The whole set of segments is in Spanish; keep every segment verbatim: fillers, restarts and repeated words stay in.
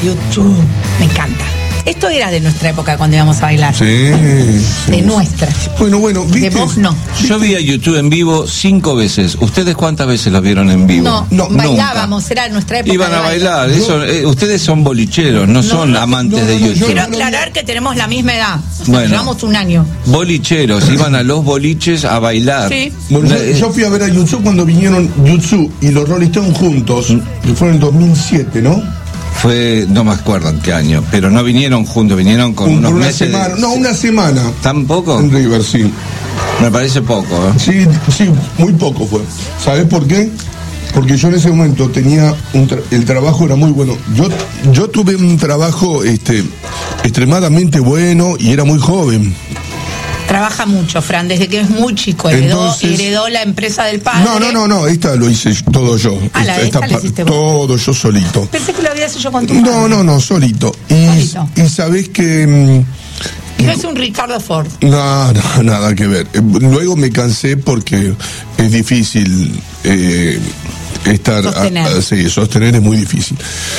YouTube, me encanta. Esto era de nuestra época cuando íbamos a bailar. Sí, sí. De nuestra. Bueno, bueno, ¿viste? De vos no. Yo vi a YouTube en vivo cinco veces. ¿Ustedes cuántas veces los vieron en vivo? No, no bailábamos, nunca. Era nuestra época. Iban a bailar. Eso, eh, ustedes son bolicheros, no, no son no, amantes no, no, de YouTube. Quiero aclarar que tenemos la misma edad. Bueno, llevamos un año. Bolicheros, iban a los boliches a bailar. Sí. Bueno, yo, yo fui a ver a YouTube cuando vinieron YouTube y los Rolling Stones juntos, que fue en el dos mil siete, ¿no? Fue, no me acuerdo en qué año, pero no vinieron juntos, vinieron con Un, unos una meses. Semana, de... No, una semana. ¿Tampoco? En River, sí. Me parece poco, ¿eh? Sí, sí, muy poco fue. ¿Sabes por qué? Porque yo en ese momento tenía un tra- el trabajo era muy bueno. Yo yo tuve un trabajo este extremadamente bueno y era muy joven. Trabaja mucho, Fran, desde que es muy chico. Heredó, Entonces, heredó la empresa del padre. No, no, no, no, esta lo hice todo yo. Ah, la esta, esta esta, la hiciste todo vos. yo solito. Pensé que lo habías hecho con tu No, padre. no, no, solito. Y, solito. y sabés que... Y no es un Ricardo Ford. No, no, nada que ver. Luego me cansé porque es difícil eh, estar... Sostener. A, a, sí, sostener es muy difícil.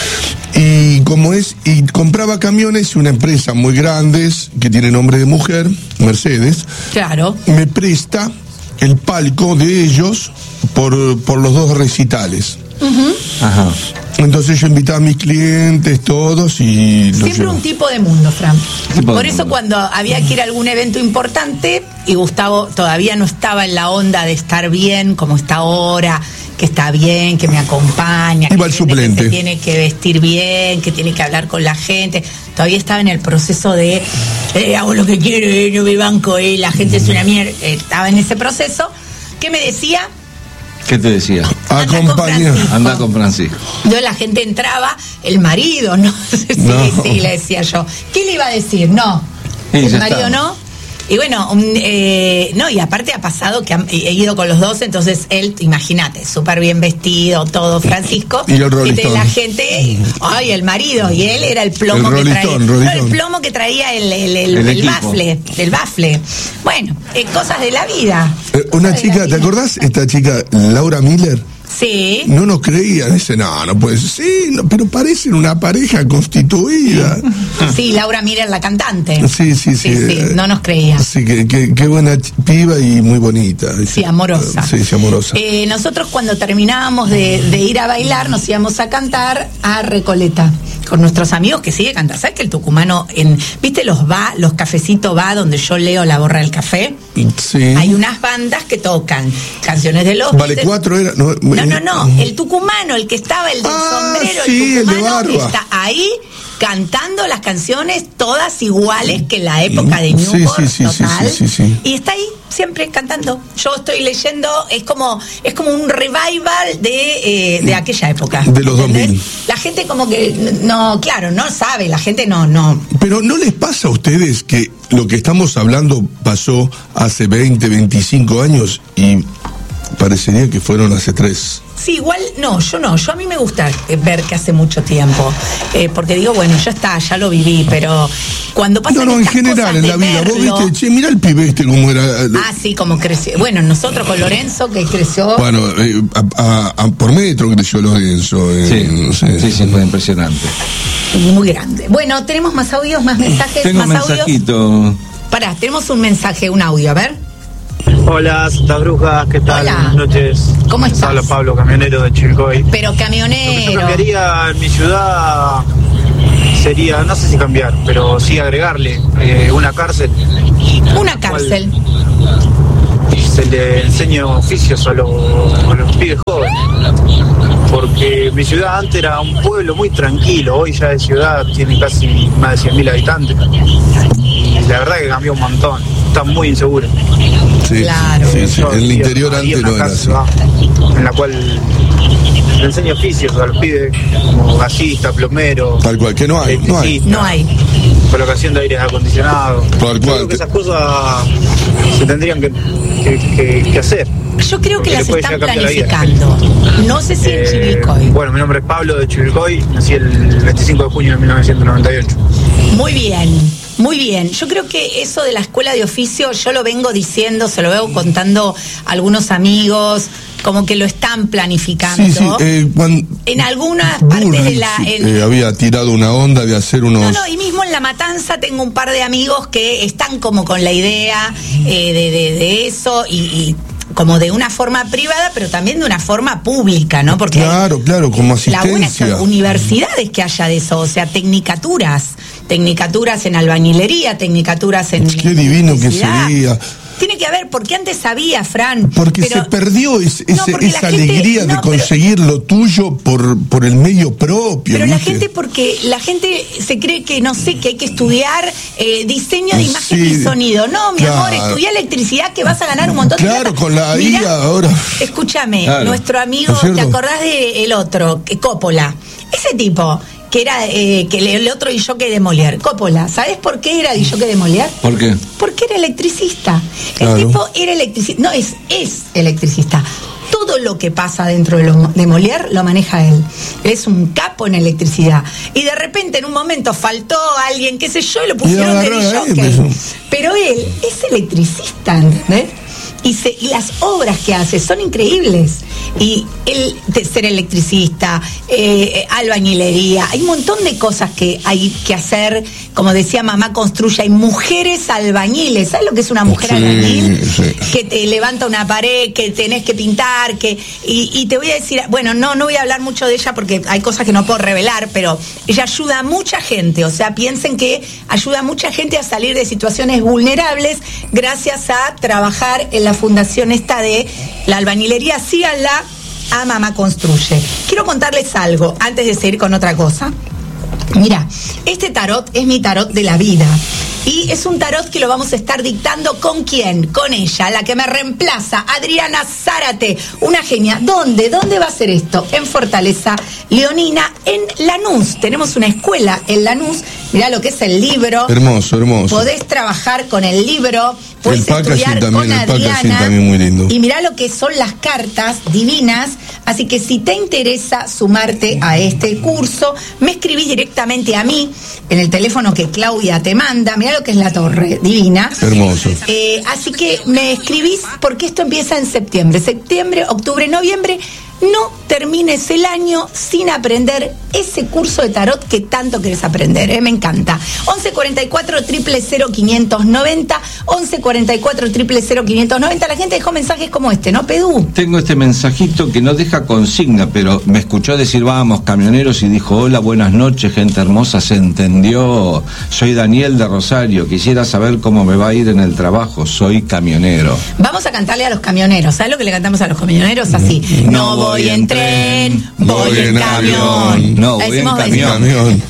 Y como es, y compraba camiones, una empresa muy grande que tiene nombre de mujer, Mercedes, claro, me presta el palco de ellos por, por los dos recitales. Uh-huh. Ajá. Entonces yo invitaba a mis clientes, todos, y... Siempre un tipo de mundo, Fran. Tipo Por de eso mundo. cuando había que ir a algún evento importante, y Gustavo todavía no estaba en la onda de estar bien como está ahora, que está bien, que me acompaña, Iba que, el suplente. que se tiene que vestir bien, que tiene que hablar con la gente. Todavía estaba en el proceso de eh, hago lo que quiero, eh, no me banco, eh, la gente es una mierda. Eh, estaba en ese proceso. ¿Qué me decía? ¿Qué te decía? Acompaña. Anda con Francisco. Yo la gente entraba, el marido, no sé si No. sí, le decía yo. ¿Qué le iba a decir? No. Sí, El ya marido está. no. Y bueno, um, eh, no, y aparte ha pasado que han- he ido con los dos, entonces él, imagínate, súper bien vestido, todo, Francisco. Y el Rolling te- la Stone. gente, ay, el marido, y él era el plomo El que Rolling traía. Stone, Rolling No, el Stone. plomo que traía el, el, el, El el equipo. bafle, el bafle. Bueno, eh, cosas de la vida. Eh, una Cosas de chica, la ¿te vida. acordás? Esta chica, Laura Miller. Sí. No nos creían, dice, no, no puede ser. Sí, no, pero parecen una pareja constituida. Sí, Laura Miller, la cantante. Sí, sí, sí. Sí, sí, no nos creía. Sí, que, que, qué buena ch- piba y muy bonita. Sí, amorosa. Sí, sí, amorosa. Eh, nosotros cuando terminábamos de, de ir a bailar nos íbamos a cantar a Recoleta con nuestros amigos que sigue cantando. ¿Sabes que el tucumano, en viste los va, los cafecitos va donde yo leo La Borra del Café? Sí. Hay unas bandas que tocan canciones de los Vale, Beatles. cuatro era. No, No, no, no, el tucumano, el que estaba, el del Ah, sombrero, sí, el el de tucumano barba. está ahí cantando las canciones todas iguales que en la época de Sí, Newport, sí, sí, sí, total. sí, sí, sí. Y está ahí siempre cantando. Yo estoy leyendo, es como es como un revival de, eh, de aquella época. De los ¿entendés? dos mil. La gente como que no, claro, no sabe, la gente no, no. Pero ¿no les pasa a ustedes que lo que estamos hablando pasó hace veinte, veinticinco años y parecería que fueron hace tres? Sí, igual, no, yo no, yo a mí me gusta eh, ver que hace mucho tiempo, eh, porque digo, bueno, ya está, ya lo viví, pero cuando pasan No, no, en estas general, cosas en de la vida. verlo- Vos viste, che, mirá el pibe este cómo era. Ah, sí, como creció. Bueno, nosotros con Lorenzo, que creció. Bueno, eh, a, a- a- por metro creció Lorenzo. Eh, Sí, no sé. sí, sí, fue impresionante. Muy grande. Bueno, tenemos más audios, más mensajes, Tengo más un audios. mensajito. Pará, tenemos un mensaje, un audio, a ver. Hola, Santa Brujas, ¿qué tal? Hola. Buenas noches. ¿Cómo Les estás? habla Pablo, camionero de Chivilcoy. Pero Lo que yo camionero. cambiaría en mi ciudad sería, no sé si cambiar, pero sí agregarle eh, una cárcel. Una cárcel. Y se le enseña oficios a los, a los pibes jóvenes. Porque mi ciudad antes era un pueblo muy tranquilo, hoy ya de ciudad tiene casi más de cien mil habitantes. Y la verdad que cambió un montón, está muy inseguro. Sí, Claro. sí, sí. Yo En el vivía- interior había antes una no era casa así. en la cual le enseño oficios a los pibes, como gasista, plomero, Tal cual, que no hay, no hay. electricista, No hay. colocación de aires acondicionados. Tal Yo cual. creo que esas cosas se tendrían que, que, que- que hacer. Yo creo que Porque las le puede están llegar a cambiar la vida. planificando. No sé si en Eh, Chivilcoy. bueno, mi nombre es Pablo de Chivilcoy, nací el veinticinco de junio de mil novecientos noventa y ocho. Muy bien, Muy bien, yo creo que eso de la escuela de oficio, yo lo vengo diciendo, se lo vengo contando a algunos amigos, como que lo están planificando. Sí, sí, eh, cuando, en algunas partes Bullrich, de la... En, eh, había tirado una onda de hacer unos... No, no, y mismo en La Matanza tengo un par de amigos que están como con la idea eh, de, de, de eso y... y como de una forma privada, pero también de una forma pública, ¿no? Porque claro, claro, como asistencia. La buena es universidades que haya de eso, o sea, tecnicaturas, tecnicaturas en albañilería, tecnicaturas en... Qué divino que sería. Tiene que haber, porque antes había, Fran. Porque pero, se perdió es, no, ese, esa gente, alegría no, de conseguir pero, lo tuyo por, por el medio propio. Pero ¿viste? la gente, porque la gente se cree que, no sé, que hay que estudiar eh, diseño de imagen sí, y sonido. No, mi claro. amor, estudia electricidad que vas a ganar un montón de Claro, plata. con la Mirá, I A ahora. Escúchame, claro. nuestro amigo, ¿No ¿te acordás de el otro? Que Coppola. Ese tipo... que era eh, que el otro disjockey de Molière, Coppola. ¿Sabes por qué era disjockey de Molière? ¿Por qué? Porque era electricista. Claro. El tipo era electricista, no, es, es electricista. Todo lo que pasa dentro de, lo, de Molière lo maneja él. Él es un capo en electricidad. Y de repente en un momento faltó alguien, qué sé yo, y lo pusieron de disjockey. Pero él es electricista, ¿entendés? Y, se, y las obras que hace son increíbles. Y él, de ser electricista, eh, albañilería, hay un montón de cosas que hay que hacer. Como decía Mamá Construye, hay mujeres albañiles. ¿Sabes lo que es una mujer sí, albañil? Sí. Que te levanta una pared, que tenés que pintar, que y, y te voy a decir, bueno, no, no voy a hablar mucho de ella porque hay cosas que no puedo revelar, pero ella ayuda a mucha gente. O sea, piensen que ayuda a mucha gente a salir de situaciones vulnerables gracias a trabajar en la fundación esta de la albañilería. Síganla, a Mamá Construye. Quiero contarles algo antes de seguir con otra cosa. Mira, este tarot es mi tarot de la vida. Y es un tarot que lo vamos a estar dictando ¿con quién? Con ella, la que me reemplaza, Adriana Zárate, una genia. ¿Dónde? ¿Dónde va a ser esto? En Fortaleza Leonina, en Lanús. Tenemos una escuela en Lanús. Mirá lo que es el libro. Hermoso, hermoso. Podés trabajar con el libro, podés el estudiar también, con Adriana. El también muy lindo. Y mirá lo que son las cartas divinas. Así que si te interesa sumarte a este curso, me escribís directamente a mí en el teléfono que Claudia te manda. Mirá lo que es la torre divina. Hermoso. Eh, así que me escribís porque esto empieza en septiembre. Septiembre, octubre, noviembre. No termines el año sin aprender ese curso de tarot que tanto querés aprender, ¿eh? Me encanta. once cuarenta y cuatro, cero cero cero, quinientos noventa, once cuarenta y cuatro, cero cero cero, quinientos noventa. La gente dejó mensajes como este, ¿no, Pedú? Tengo este mensajito que no deja consigna, pero me escuchó decir vamos, camioneros, y dijo hola, buenas noches, gente hermosa, se entendió. Soy Daniel de Rosario, quisiera saber cómo me va a ir en el trabajo, soy camionero. Vamos a cantarle a los camioneros. ¿Sabes lo que le cantamos a los camioneros? Así. No, no voy en tren, voy, voy en camión. camión. No, voy decimos, en camión. Decimos.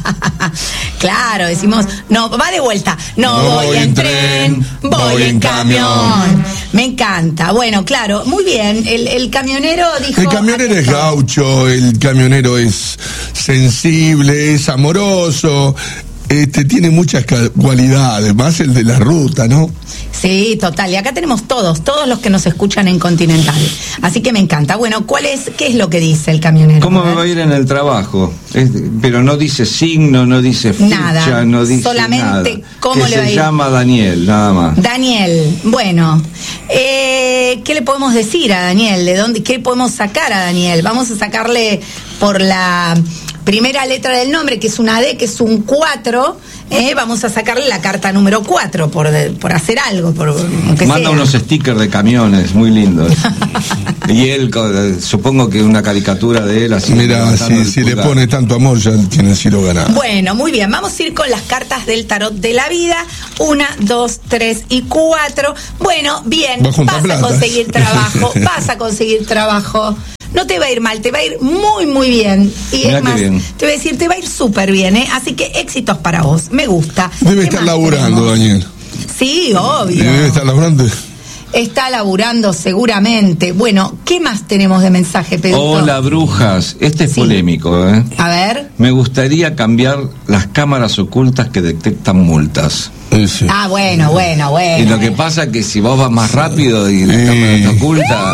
Claro, decimos, no, va de vuelta. No, no voy, voy en tren, voy, voy en camión. camión. Me encanta. Bueno, claro, muy bien. El, el camionero dijo... El camionero es gaucho, el camionero es sensible, es amoroso. Este, tiene muchas cualidades, más el de la ruta, ¿no? Sí, total. Y acá tenemos todos, todos los que nos escuchan en Continental. Así que me encanta. Bueno, ¿cuál es, qué es lo que dice el camionero? ¿Cómo me va a ir en el trabajo? Es, pero no dice signo, no dice fecha, nada, no dice solamente nada. cómo que le va a ir. Se llama Daniel, nada más. Daniel, bueno, eh, ¿qué le podemos decir a Daniel? ¿De dónde? ¿Qué podemos sacar a Daniel? Vamos a sacarle por la primera letra del nombre, que es una D, que es un cuatro, eh, vamos a sacarle la carta número cuatro por, por hacer algo, por aunque Manda sea. unos stickers de camiones muy lindos. Y él, supongo que una caricatura de él así. Mira, si, si le pone tanto amor ya tiene el cielo ganado. Bueno, muy bien, vamos a ir con las cartas del tarot de la vida. Una, dos, tres y cuatro. Bueno, bien, vas a plata. conseguir trabajo, vas a conseguir trabajo. No te va a ir mal, te va a ir muy, muy bien. Y Mirá es más, bien. te voy a decir, te va a ir súper bien, ¿eh? Así que éxitos para vos, me gusta. Debe estar laburando, tenemos? Daniel. Sí, obvio. Debe estar laburando. Está laburando seguramente. Bueno, ¿qué más tenemos de mensaje, Pedro? Hola, brujas. Este es Sí. polémico, ¿eh? A ver. Me gustaría cambiar las cámaras ocultas que detectan multas. Ese. Ah, bueno, bueno, bueno. Y lo que pasa es que si vos vas más rápido y la cámara está oculta,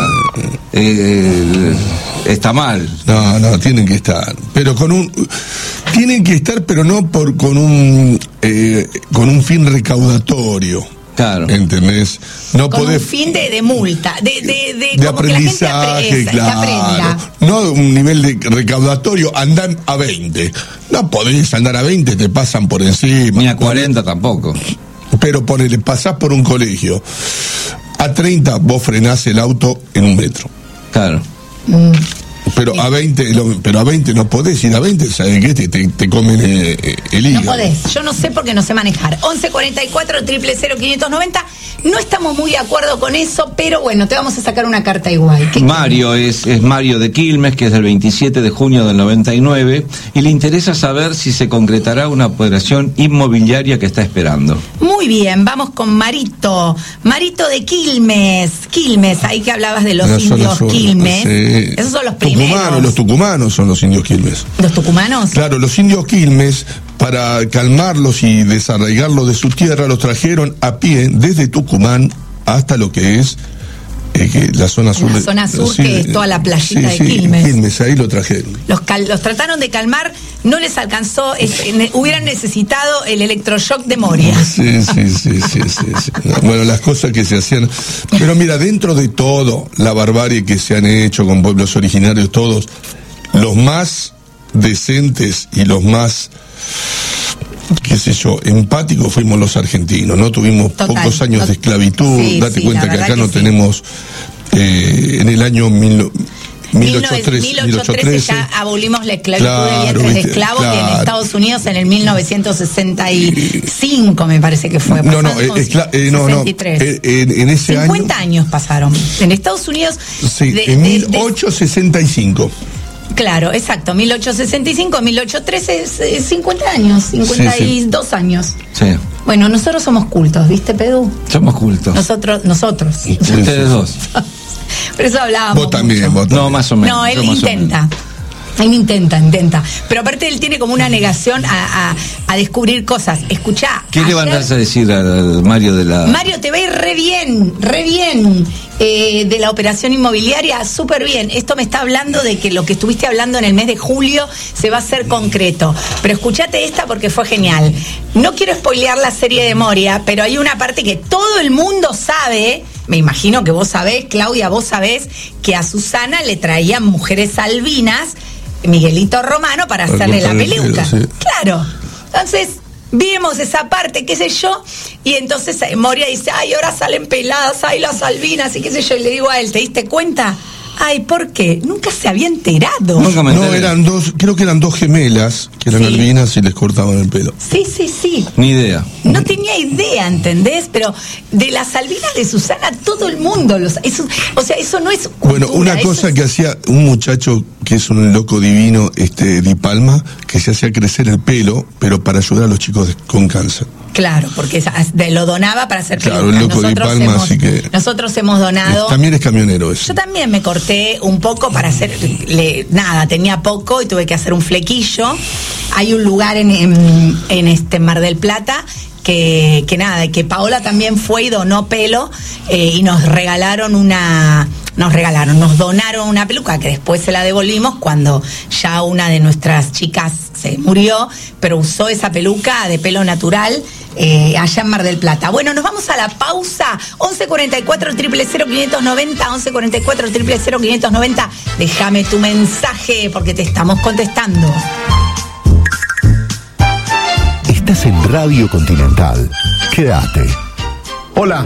eh, está mal. No, no, tienen que estar. Pero con un. Tienen que estar, pero no por con un eh, con un fin recaudatorio. Claro. ¿Entendés? No Con podés. un fin de, de multa, de, de, de, de como que la gente aprendizaje, apre- que claro. aprenda. No un nivel de recaudatorio, andar a veinte. No podés andar a veinte, te pasan por encima. Ni a cuarenta tampoco. Pero ponele, pasás por un colegio. A treinta vos frenás el auto en un metro. Claro. Mm. Pero a veinte, lo- pero a veinte no podés ir a veinte, ¿sabes qué? Te, te, te comen eh, eh, el No hígado. podés, yo no sé porque no sé manejar. once cuarenta y cuatro, cero cero cero, quinientos noventa. No estamos muy de acuerdo con eso, pero bueno, te vamos a sacar una carta igual. ¿Qué Mario es, es Mario de Quilmes, que es del veintisiete de junio del noventa y nueve, y le interesa saber si se concretará una operación inmobiliaria que está esperando. Muy bien, vamos con Marito. Marito de Quilmes. Quilmes, ahí que hablabas de los La zona indios sur, Quilmes. sí. Esos son los primeros. Tucumanos, los tucumanos son los indios Quilmes. ¿Los tucumanos? Claro, los indios Quilmes, para calmarlos y desarraigarlos de su tierra, los trajeron a pie desde Tucumán hasta lo que es eh, que la zona sur. La de- zona sur, sí, que es toda la playita sí, de sí, Quilmes. Quilmes, ahí lo trajeron. Los, cal- los trataron de calmar, no les alcanzó, es- ne- hubieran necesitado el electroshock de Moria. Sí, sí, sí, sí, sí, sí. Bueno, las cosas que se hacían. Pero mira, dentro de todo, la barbarie que se han hecho con pueblos originarios, todos, los más decentes y los más, qué sé yo, empáticos fuimos los argentinos, ¿no? Tuvimos Total, pocos años no- de esclavitud, sí, date sí, cuenta la que verdad acá que no sí. tenemos, eh, en el año mil, mil ochocientos trece, mil ochocientos trece ya abolimos la esclavitud Claro, de vientres de viste, esclavos y en claro. Estados Unidos en el mil novecientos sesenta y cinco me parece que fue. No, no, pasaron eh, con escla- eh, no, no, sesenta y tres. eh, en, en ese cincuenta año. años pasaron. En Estados Unidos. Sí, de- en de- mil de- ochocientos sesenta y cinco. Claro, exacto. mil ochocientos sesenta y cinco, mil ochocientos trece es, es cincuenta años, cincuenta y dos años. Sí. Bueno, nosotros somos cultos, ¿viste, Pedú? Somos cultos. Nosotros, nosotros. Sí, Ustedes sí. dos. Por eso hablábamos. Vos también, mucho. vos también. No, más o menos. No, él yo más o menos. intenta. Él intenta, intenta. Pero aparte él tiene como una negación a, a, a descubrir cosas. Escuchá. ¿Qué le ayer- van a decir al Mario de la... Mario, te va a ir re bien, re bien eh, de la operación inmobiliaria, súper bien. Esto me está hablando de que lo que estuviste hablando en el mes de julio se va a hacer concreto. Pero escuchate esta porque fue genial. No quiero spoilear la serie de Moria, pero hay una parte que todo el mundo sabe, me imagino que vos sabés, Claudia, vos sabés, que a Susana le traían mujeres albinas, Miguelito Romano, para Para hacerle la cortar el pelo, peluca. sí. Claro. Entonces, vimos esa parte, qué sé yo, y entonces eh, Moria dice, ay, ahora salen peladas, ay, las albinas, y qué sé yo, y le digo a él, ¿te diste cuenta? Ay, ¿por qué? Nunca se había enterado. Nunca me No, enteré. eran dos, creo que eran dos gemelas, que eran Sí. albinas y les cortaban el pelo. Sí, sí, sí. Ni idea. No tenía idea, ¿entendés? Pero de las albinas de Susana todo el mundo los... Eso, o sea, eso no es Bueno, cultura, una eso cosa es- que hacía un muchacho que es un loco divino, este Di Palma, que se hacía crecer el pelo, pero para ayudar a los chicos de- con cáncer. Claro, porque esa- de- lo donaba para hacer Claro, pelucas. el loco Di Palma, hemos, así que- nosotros hemos donado... Es- también es camionero eso. Yo también me corté un poco para hacer, le- nada, tenía poco y tuve que hacer un flequillo. Hay un lugar en, en, en este Mar del Plata que, que nada, que Paola también fue y donó pelo eh, y nos regalaron una, nos regalaron, nos donaron una peluca que después se la devolvimos cuando ya una de nuestras chicas se murió, pero usó esa peluca de pelo natural eh, allá en Mar del Plata. Bueno, nos vamos a la pausa. once cuarenta y cuatro, cero cero cero, quinientos noventa, once cuarenta y cuatro, cero cero cero, quinientos noventa. Déjame tu mensaje porque te estamos contestando. Estás en Radio Continental. Quédate. Hola.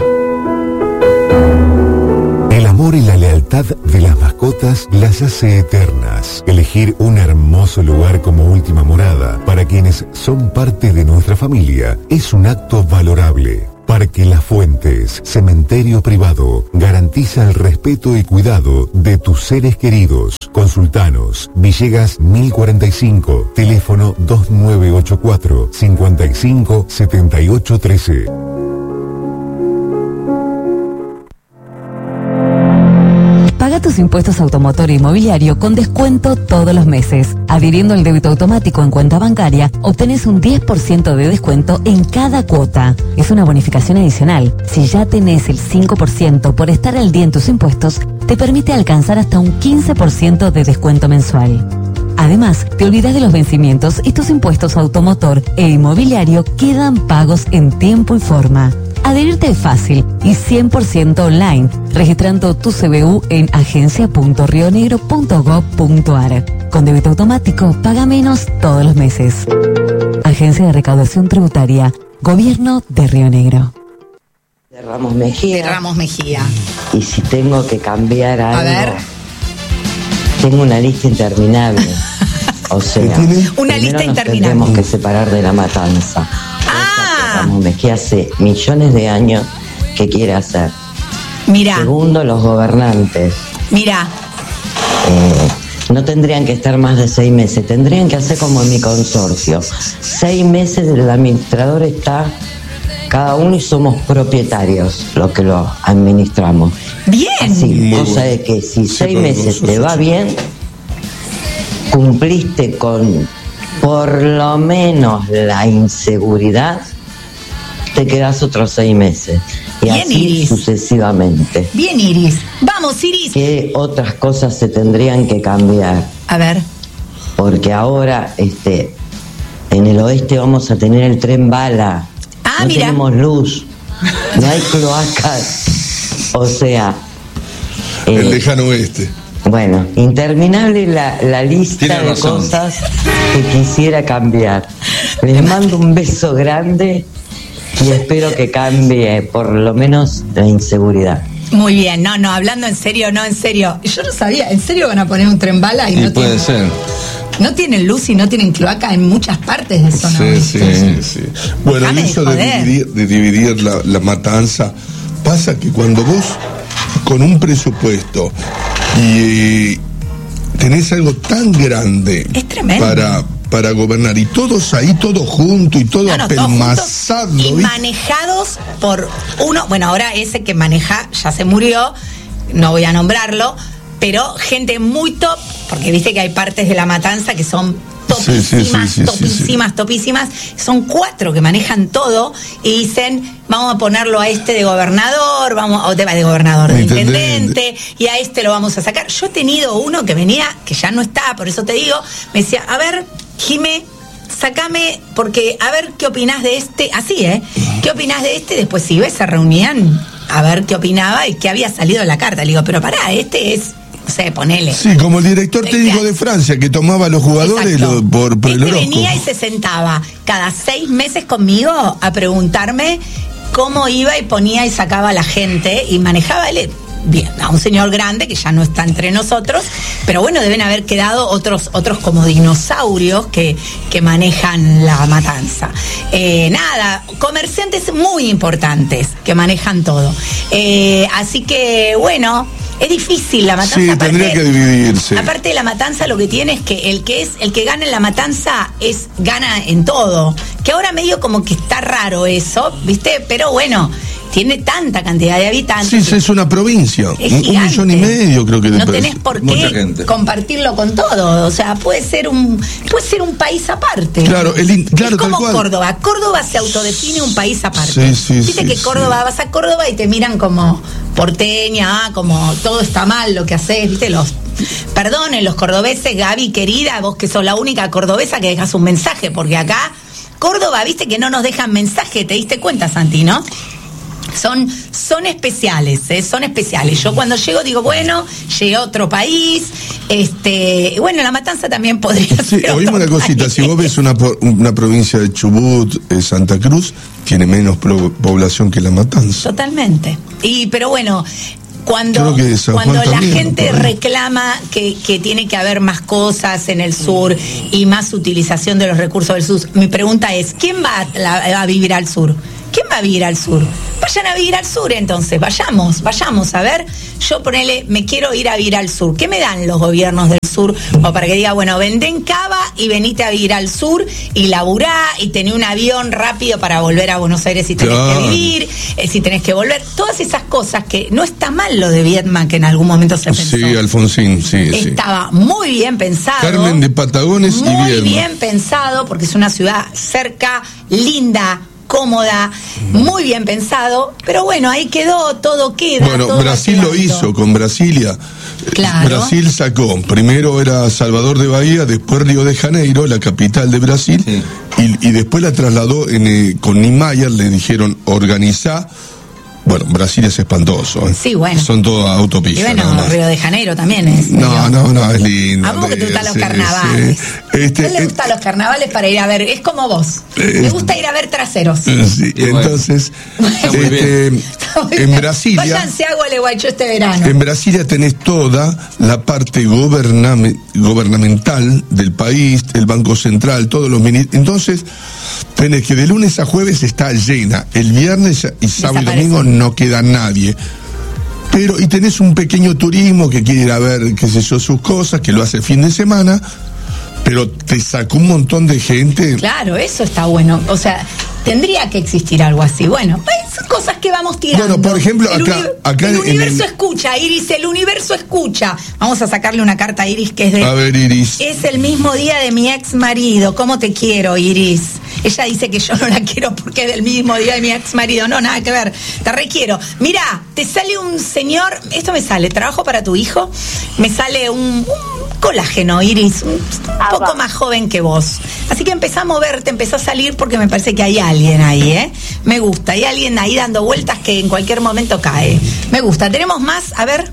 El amor y la lealtad de las mascotas las hace eternas. Elegir un hermoso lugar como última morada para quienes son parte de nuestra familia es un acto valorable. Parque Las Fuentes, cementerio privado, garantiza el respeto y cuidado de tus seres queridos. Consultanos, Villegas mil cuarenta y cinco, teléfono dos nueve ocho cuatro, cinco cinco, siete ocho uno tres. tus impuestos automotor e inmobiliario con descuento todos los meses. Adhiriendo al débito automático en cuenta bancaria, obtenés un diez por ciento de descuento en cada cuota. Es una bonificación adicional. Si ya tenés el cinco por ciento por estar al día en tus impuestos, te permite alcanzar hasta un quince por ciento de descuento mensual. Además, te olvidas de los vencimientos y tus impuestos automotor e inmobiliario quedan pagos en tiempo y forma. Adherirte es fácil y cien por ciento online, registrando tu C B U en agencia punto rionegro punto gob punto ar. Con débito automático, paga menos todos los meses. Agencia de Recaudación Tributaria, Gobierno de Río Negro. De Ramos Mejía. De Ramos Mejía. Y si tengo que cambiar algo, A ver. tengo una lista interminable. O sea, una lista nos interminable. Tendremos que separar de La Matanza. Ah. Ramos Mejía hace millones de años que quiere hacer. Mira. Segundo, los gobernantes. Mira. Eh, no tendrían que estar más de seis meses. Tendrían que hacer como en mi consorcio. Seis meses el administrador está cada uno y somos propietarios los que lo administramos. Bien. Así, cosa de que si Sí, seis pero meses no, te sí, va sí. bien, cumpliste con por lo menos la inseguridad, te quedas otros seis meses. Y Bien, así Iris. sucesivamente. Bien, Iris. Vamos, Iris. ¿Qué otras cosas se tendrían que cambiar? A ver. Porque ahora este en el oeste vamos a tener el tren bala. Ah, no mira. tenemos luz, no hay cloacas. O sea, El eh, lejano oeste. bueno, interminable la, la lista Tiene de razón. cosas que quisiera cambiar. Les mando un beso grande y espero que cambie por lo menos la inseguridad. Muy bien. No, no, hablando en serio, no, en serio. Yo no sabía. ¿En serio van a poner un tren bala? Y, Y no puede tienen, ser. no tienen luz y no tienen cloaca en muchas partes de zona Sí, oeste. sí, sí, sí. Bueno, Déjame y eso de joder. dividir, de dividir la, la matanza, pasa que cuando vos con un presupuesto y eh, tenés algo tan grande Es tremendo. para para gobernar y todos ahí, todos juntos y todo No, no, todos apelmazado, juntos y ¿viste? manejados por uno, bueno, ahora ese que maneja ya se murió, no voy a nombrarlo, pero gente muy top, porque viste que hay partes de La Matanza que son Sí, sí, sí, topísimas, sí, sí, topísimas, topísimas. Son cuatro que manejan todo y dicen, vamos a ponerlo a este de gobernador, vamos, o de, de gobernador, de Intendente. intendente, y a este lo vamos a sacar. Yo he tenido uno que venía, que ya no está, por eso te digo, me decía, a ver, Jimé, sacame, porque a ver qué opinás de este, así, ¿eh? ¿Qué opinás de este? Después si ves, se reunían a ver qué opinaba y qué había salido en la carta. Le digo, pero pará, este es, no sé, ponele. Sí, como el director técnico de Francia que tomaba a los jugadores Exacto. lo- por, por el Este horóscopo. venía y se sentaba cada seis meses conmigo a preguntarme cómo iba y ponía y sacaba a la gente y manejaba él. Bien, a un señor grande que ya no está entre nosotros, pero bueno, deben haber quedado otros otros como dinosaurios que, que manejan La Matanza. Eh, nada, comerciantes muy importantes que manejan todo. Eh, así que, bueno, es difícil La Matanza. Sí, aparte- tendría que dividirse. Aparte de La Matanza, lo que tiene es que el que es el que gana en La Matanza es gana en todo. Que ahora medio como que está raro eso, ¿viste? Pero bueno, tiene tanta cantidad de habitantes. Sí, sí, es una provincia. Es un, un gigante. millón y medio creo que de No personas. tenés por Mucha qué gente. compartirlo con todo. O sea, puede ser un puede ser un país aparte. Claro, el in- claro, es como tal cual. Córdoba. Córdoba se autodefine un país aparte. Sí, sí, Viste sí, que sí. Córdoba, vas a Córdoba y te miran como porteña, ah, como todo está mal lo que haces, viste, los perdonen los cordobeses, Gaby querida, vos que sos la única cordobesa que dejas un mensaje, porque acá Córdoba, viste que no nos dejan mensaje, te diste cuenta, Santi, ¿no? Son, son especiales, ¿eh? Son especiales. Yo cuando llego digo, bueno, llegué a otro país, este, bueno, La Matanza también podría Sí, ser. oíme otro una cosita, país. si vos ves una, po- una provincia de Chubut, eh, Santa Cruz, tiene menos pro- población que La Matanza. Totalmente. Y, pero bueno, cuando, Creo que San Juan cuando la también, gente por ahí. reclama que, que tiene que haber más cosas en el sur y más utilización de los recursos del sur, mi pregunta es, ¿quién va a, la- a vivir al sur? ¿Quién va a vivir al sur? Vayan a vivir al sur entonces, vayamos, vayamos a ver. Yo ponele, me quiero ir a vivir al sur. ¿Qué me dan los gobiernos del sur? sur, o para que diga, bueno, vendé en Cava y venite a vivir al sur y laburá y tené un avión rápido para volver a Buenos Aires si tenés claro. que vivir, eh, si tenés que volver. Todas esas cosas que no está mal lo de Viedma, que en algún momento se pensó. Sí, Alfonsín, sí. Estaba sí. muy bien pensado. Carmen de Patagones y Viedma. Muy bien pensado, porque es una ciudad cerca, linda, cómoda, muy bien pensado, pero bueno, ahí quedó, todo queda. Bueno, todo Brasil lo hizo con Brasilia. Claro. Brasil sacó, primero era Salvador de Bahía, después Río de Janeiro, la capital de Brasil, sí. y, y después la trasladó en, eh, con Niemeyer, le dijeron, organizá. Bueno, Brasil es espantoso. ¿eh? Sí, bueno. Son todas autopistas. Y bueno, Río de Janeiro también es. No, medio... no, no, es lindo. ¿A vos que te gustan los sí, carnavales? Sí. Este, ¿A él le gustan eh, los carnavales para ir a ver? Es como vos. Eh, Me gusta ir a ver traseros. Sí, entonces, bueno. este, en Brasilia. Váyanse a Gualeguaychú este verano. En Brasilia tenés toda la parte gobername, gubernamental del país, el Banco Central, todos los ministros. Entonces, tenés que de lunes a jueves está llena. El viernes y sábado y domingo no queda nadie. Pero, y tenés un pequeño turismo que quiere ir a ver, qué sé yo, sus cosas, que lo hace el fin de semana, pero te sacó un montón de gente. Claro, eso está bueno. O sea, tendría que existir algo así. Bueno, son cosas que vamos tirando. Bueno, por ejemplo, el acá, uni- acá el en universo el... escucha, Iris, el universo escucha. Vamos a sacarle una carta a Iris que es de... A ver, Iris. Es el mismo día de mi ex marido. ¿Cómo te quiero, Iris? Ella dice que yo no la quiero porque es del mismo día de mi ex marido. No, nada que ver. Te requiero. Mirá, te sale un señor, esto me sale, trabajo para tu hijo, me sale un, un colágeno, Iris, un, un poco más joven que vos. Así que empezá a moverte, empezá a salir porque me parece que hay alguien ahí, ¿eh? Me gusta, hay alguien ahí dando vueltas que en cualquier momento cae. Me gusta. ¿Tenemos más? A ver.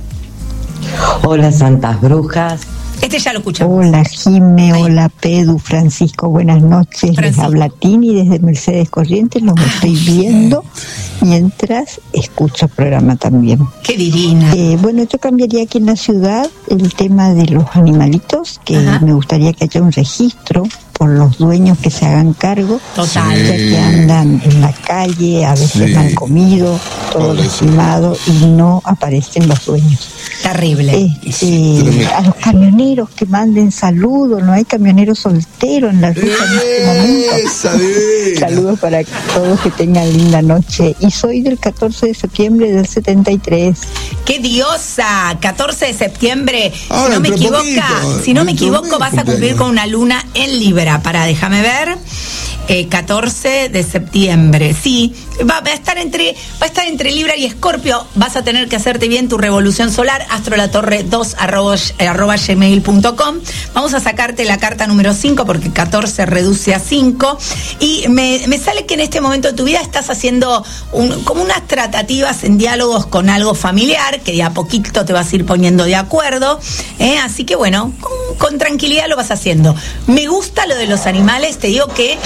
Hola, Santas Brujas. Este ya lo escuchamos. Hola, Jime, Ay. hola, Pedu, Francisco, buenas noches. Francisco. Les habla Tini desde Mercedes Corrientes, los estoy viendo mientras escucho el programa también. Qué divina. Eh, bueno, yo cambiaría aquí en la ciudad el tema de los animalitos, que Ajá. me gustaría que haya un registro por los dueños que se hagan cargo, Total. ya que andan en la calle, a veces Sí. mal comido, todo Pobrecito. lastimado y no aparecen los dueños. Terrible. Este, Tremendo. a los camioneros que manden saludos, no hay camioneros solteros en la ruta en este momento. Esa divina. Saludos para todos, que tengan linda noche. Y soy del catorce de septiembre del setenta y tres. ¡Qué diosa! catorce de septiembre. Ahora, si no me dentro equivoco, poquito, si no me dentro equivoco, de vas a cumplir cumpleaños. con una luna en Libra. Para, déjame ver. Eh, catorce de septiembre. Sí, va, va a estar entre va a estar entre Libra y Escorpio. Vas a tener que hacerte bien tu revolución solar. astrolatorre dos arroba, eh, arroba gmail punto com. Vamos a sacarte la carta número cinco porque catorce reduce a cinco. Y me, me sale que en este momento de tu vida estás haciendo un, como unas tratativas en diálogos con algo familiar, que de a poquito te vas a ir poniendo de acuerdo. ¿eh? Así que bueno, con, con tranquilidad lo vas haciendo. Me gusta lo de los animales, te digo que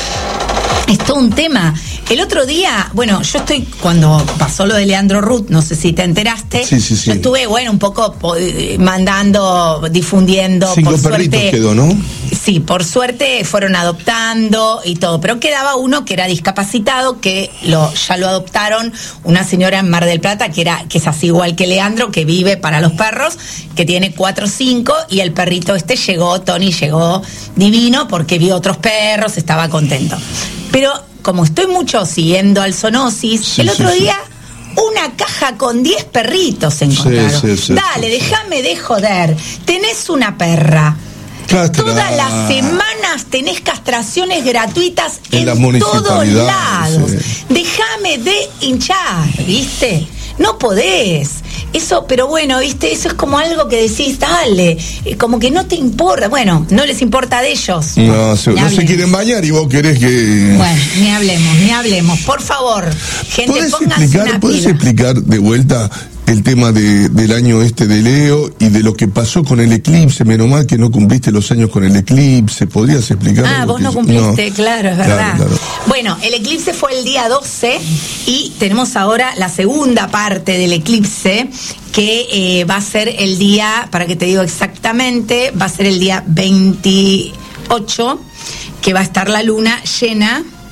es todo un tema. El otro día, bueno, yo estoy, cuando pasó lo de Leandro Ruth, no sé si te enteraste, Sí, sí, sí. yo estuve, bueno, un poco eh, mandando, difundiendo. Cinco por perritos suerte, quedó, ¿no? Sí, por suerte fueron adoptando y todo, pero quedaba uno que era discapacitado, que lo ya lo adoptaron una señora en Mar del Plata, que era que es así igual que Leandro, que vive para los perros, que tiene cuatro o cinco, y el perrito este llegó, Tony llegó divino, porque vio otros perros, estaba contento. Pero como estoy mucho siguiendo al Zoonosis, Sí, el otro sí, sí. día una caja con diez perritos se encontraron. Sí, sí, sí, Dale, sí, sí. déjame de joder. Tenés una perra. Castra. Todas las semanas tenés castraciones gratuitas En en, las todos municipalidades, lados. sí. Déjame de hinchar, ¿viste? No podés. Eso, pero bueno, ¿viste? Eso es como algo que decís, dale, eh, como que no te importa. Bueno, no les importa de ellos. No, se, Ni no se hablemos. quieren bañar y vos querés que... Bueno, ni hablemos, ni hablemos. Por favor, gente, ¿Podés pónganse explicar, una ¿podés pila. explicar de vuelta el tema de, del año este de Leo y de lo que pasó con el eclipse? Menos mal que no cumpliste los años con el eclipse. ¿Podrías explicar? Ah, algo vos que- no cumpliste, claro, es Claro, verdad. claro. Bueno, el eclipse fue el día doce y tenemos ahora la segunda parte del eclipse, que eh, va a ser el día, para que te digo exactamente, va a ser el día veintiocho, que va a estar la luna llena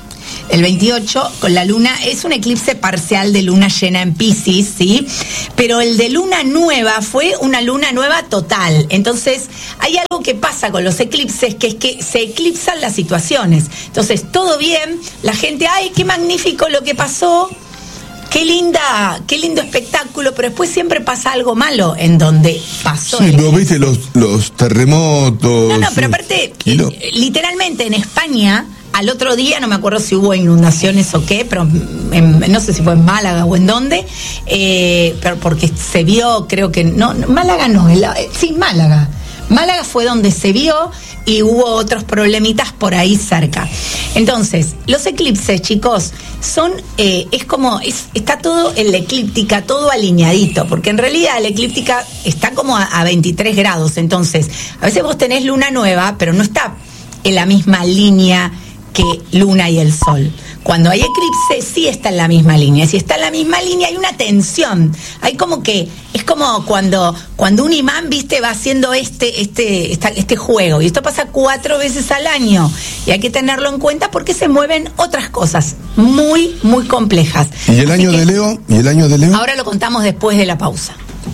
el veintiocho, con la luna, es un eclipse parcial de luna llena en Piscis, ¿sí? Pero el de luna nueva fue una luna nueva total. Entonces, hay algo que pasa con los eclipses, que es que se eclipsan las situaciones. Entonces, todo bien, la gente, ¡ay, qué magnífico lo que pasó! Qué linda, qué lindo espectáculo, pero después siempre pasa algo malo en donde pasó. Sí, pero viste los, los terremotos. No, no, pero aparte, lo... literalmente en España, al otro día, no me acuerdo si hubo inundaciones o qué, pero en, no sé si fue en Málaga o en dónde, eh, pero porque se vio, creo que, no, Málaga no, el, sí, Málaga. Málaga fue donde se vio y hubo otros problemitas por ahí cerca. Entonces, los eclipses, chicos, son, eh, es como, es, está todo en la eclíptica, todo alineadito, porque en realidad la eclíptica está como a, a veintitrés grados, entonces, a veces vos tenés luna nueva, pero no está en la misma línea que luna y el sol. Cuando hay eclipse, sí está en la misma línea. Si está en la misma línea, hay una tensión. Hay como que, es como cuando, cuando un imán, viste, va haciendo este, este, esta, este juego. Y esto pasa cuatro veces al año. Y hay que tenerlo en cuenta porque se mueven otras cosas muy, muy complejas. ¿Y el año de Leo? ¿Y el año de Leo? Ahora lo contamos después de la pausa.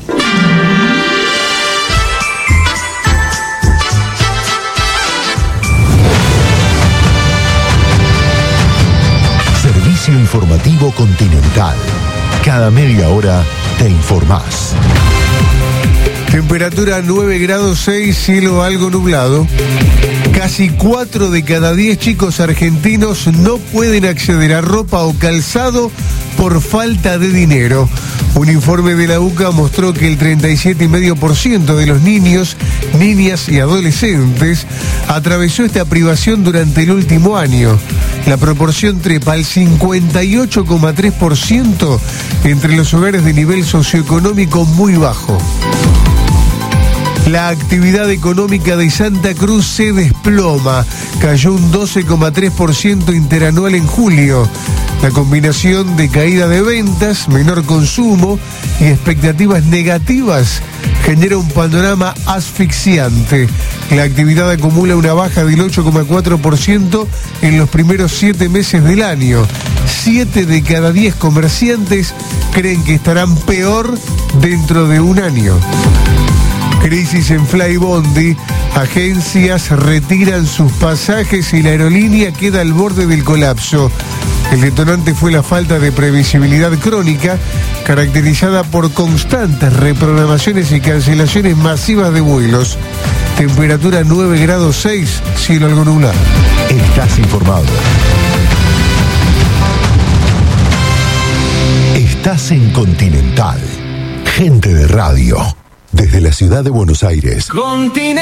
Informativo Continental. Cada media hora te informás. Temperatura nueve grados seis, cielo algo nublado. Casi cuatro de cada diez chicos argentinos no pueden acceder a ropa o calzado por falta de dinero. Un informe de la U C A mostró que el treinta y siete coma cinco por ciento de los niños, niñas y adolescentes atravesó esta privación durante el último año. La proporción trepa al cincuenta y ocho coma tres por ciento entre los hogares de nivel socioeconómico muy bajo. La actividad económica de Santa Cruz se desploma, cayó un doce coma tres por ciento interanual en julio. La combinación de caída de ventas, menor consumo y expectativas negativas genera un panorama asfixiante. La actividad acumula una baja del ocho coma cuatro por ciento en los primeros siete meses del año. Siete de cada diez comerciantes creen que estarán peor dentro de un año. Crisis en Flybondi, agencias retiran sus pasajes y la aerolínea queda al borde del colapso. El detonante fue la falta de previsibilidad crónica, caracterizada por constantes reprogramaciones y cancelaciones masivas de vuelos. Temperatura nueve grados seis, cielo algo nublado. Estás informado. Estás en Continental. Gente de radio. Desde la ciudad de Buenos Aires. Continental.